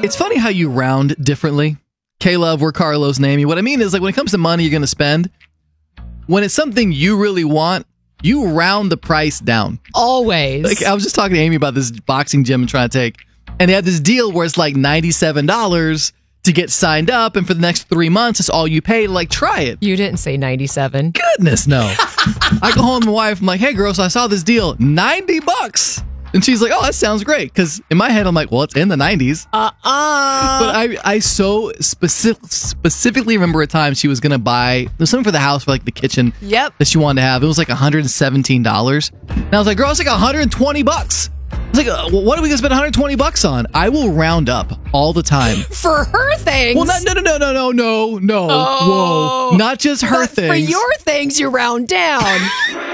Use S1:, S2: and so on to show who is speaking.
S1: It's funny how you round differently. K-Love, we're Carlos, name you. What I mean is, like, when it comes to money you're going to spend, when it's something you really want, you round the price down.
S2: Always.
S1: Like, I was just talking to Amy about this boxing gym I'm trying to take, and they had this deal where it's like $97 to get signed up, and for the next 3 months, it's all you pay to, like, try it.
S2: You didn't say 97.
S1: Goodness, no. I go home to my wife, I'm like, hey, girl, so I saw this deal, $90. And she's like, oh, that sounds great. Because in my head, I'm like, well, it's in the 90s. But I so specifically remember a time she was going to buy, there's something for the house, for like the kitchen that she wanted to have. It was like $117. And I was like, girl, it's like $120. I was like, well, what are we going to spend $120 on? I will round up all the time.
S2: For her things?
S1: Well, no.
S2: Oh.
S1: Whoa. Not just her things.
S2: For your things, you round down.